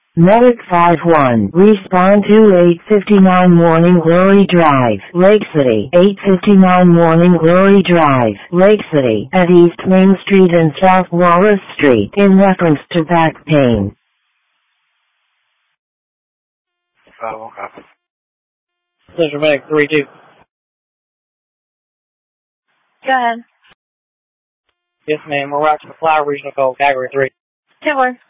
Medic 5-1, respond to 859 Morning Glory Drive, Lake City. 859 Morning Glory Drive, Lake City, at East Main Street and South Wallace Street, in reference to back pain. 5-1 copy. Central Medic 3-2. Go ahead. Yes, ma'am. We're out to the Fly Regional Code, Category 3. 10-4.